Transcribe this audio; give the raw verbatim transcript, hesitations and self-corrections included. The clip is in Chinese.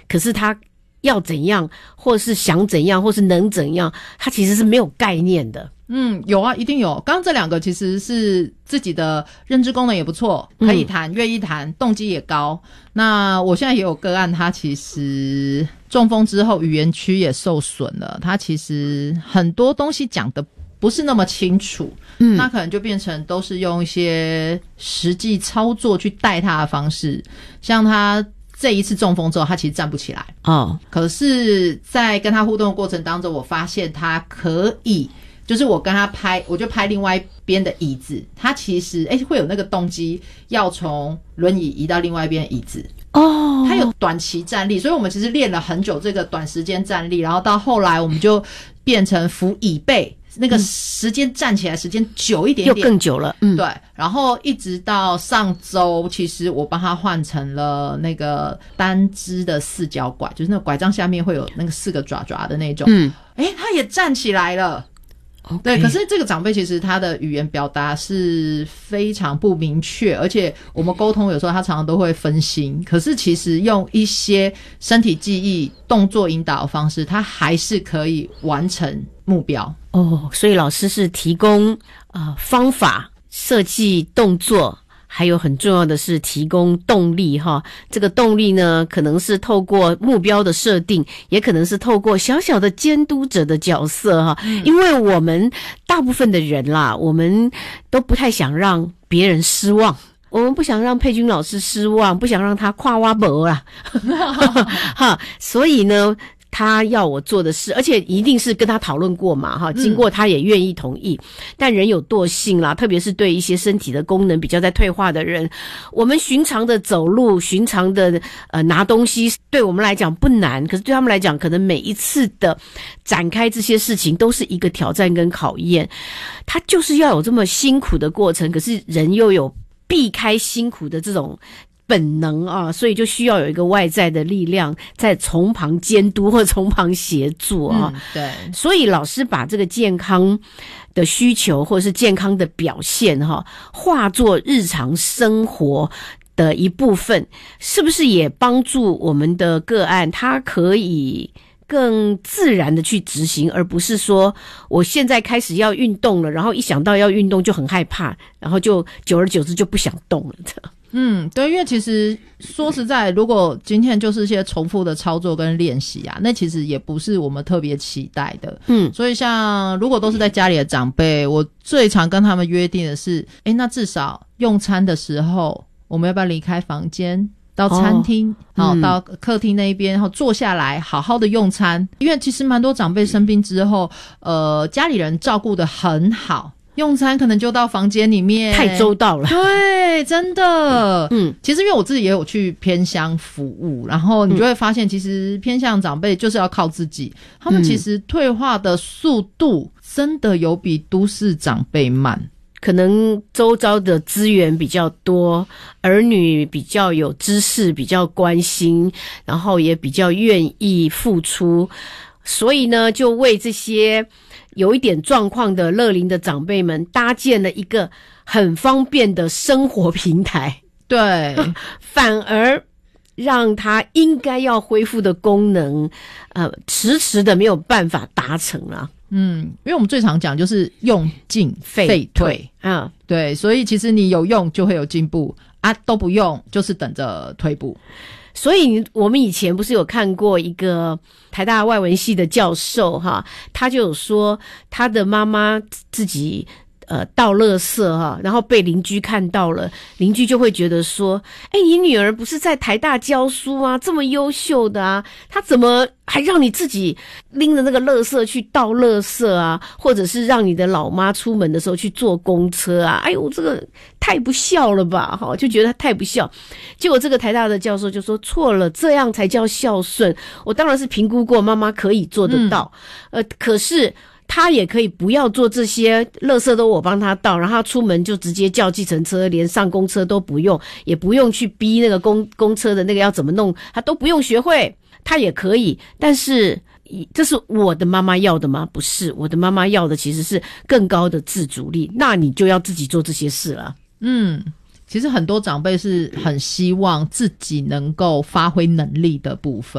可是他要怎样，或是想怎样，或是能怎样，他其实是没有概念的。 嗯，有啊，一定有。刚刚这两个其实是自己的认知功能也不错，可以谈，愿意谈，动机也高。那我现在也有个案，他其实中风之后语言区也受损了，他其实很多东西讲的不是那么清楚，嗯，那可能就变成都是用一些实际操作去带他的方式，像他这一次中风之后，他其实站不起来哦，可是在跟他互动的过程当中，我发现他可以。就是我跟他拍，我就拍另外一边的椅子，他其实诶会有那个动机要从轮椅移到另外一边的椅子哦，他有短期站立，所以我们其实练了很久这个短时间站立，然后到后来我们就变成扶椅背，那个时间站起来时间久一点点， 又更久了，嗯， 对，然后一直到上周，其实我帮他换成了那个单支的四脚拐，就是那个拐杖下面会有那个四个爪爪的那种，嗯，诶他也站起来了。Okay. 对，可是这个长辈其实他的语言表达是非常不明确，而且我们沟通有时候他常常都会分心，可是其实用一些身体记忆动作引导的方式，他还是可以完成目标哦。所以老师是提供呃方法、设计动作，还有很重要的是提供动力哈。这个动力呢，可能是透过目标的设定，也可能是透过小小的监督者的角色哈。嗯、因为我们大部分的人啦，我们都不太想让别人失望。我们不想让佩君老师失望，不想让他跨挖博啦，哈，所以呢。他要我做的事，而且一定是跟他讨论过嘛，哈，经过他也愿意同意。嗯、但人有惰性啦，特别是对一些身体的功能比较在退化的人，我们寻常的走路、寻常的呃拿东西，对我们来讲不难，可是对他们来讲，可能每一次的展开这些事情都是一个挑战跟考验。他就是要有这么辛苦的过程，可是人又有避开辛苦的这种。本能啊，所以就需要有一个外在的力量在从旁监督或从旁协助啊。 嗯、对， 所以老师把这个健康的需求或者是健康的表现哈、啊，化作日常生活的一部分，是不是也帮助我们的个案，他可以更自然的去执行，而不是说我现在开始要运动了，然后一想到要运动就很害怕，然后就久而久之就不想动了的。 嗯，对，因为其实说实在，如果今天就是一些重复的操作跟练习啊，那其实也不是我们特别期待的。嗯，所以像如果都是在家里的长辈，我最常跟他们约定的是，诶，那至少用餐的时候，我们要不要离开房间？到餐厅，好、哦嗯，到客厅那一边，然后坐下来好好的用餐。因为其实蛮多长辈生病之后，呃，家里人照顾得很好。用餐可能就到房间里面， 太周到了。 对，真的。嗯，其实因为我自己也有去偏乡服务，然后你就会发现，其实偏乡长辈就是要靠自己，他们其实退化的速度真的有比都市长辈慢。 可能周遭的资源比较多，儿女比较有知识，比较关心，然后也比较愿意付出，所以呢，就为这些有一点状况的乐龄的长辈们搭建了一个很方便的生活平台。 对， 反而让他应该要恢复的功能，呃，迟迟的没有办法达成了。 嗯，因为我们最常讲就是用进废退啊，对，所以其实你有用就会有进步啊，都不用就是等着退步。 所以我们以前不是有看过一个台大外文系的教授哈，他就有说他的妈妈自己呃倒垃圾哈，然后被邻居看到了，邻居就会觉得说，哎，你女儿不是在台大教书啊，这么优秀的啊，她怎么还让你自己拎着那个垃圾去倒垃圾啊，或者是让你的老妈出门的时候去坐公车啊，哎呦，这个太不孝了吧，哈，就觉得他太不孝。结果这个台大的教授就说错了，这样才叫孝顺。我当然是评估过妈妈可以做得到，嗯、呃，可是他也可以不要做这些，垃圾都我帮他倒，然后他出门就直接叫计程车，连上公车都不用，也不用去逼那个公公车的那个要怎么弄，他都不用学会，他也可以。但是这是我的妈妈要的吗？不是，我的妈妈要的其实是更高的自主力，那你就要自己做这些事了。 嗯，其实很多长辈是很希望自己能够发挥能力的部分。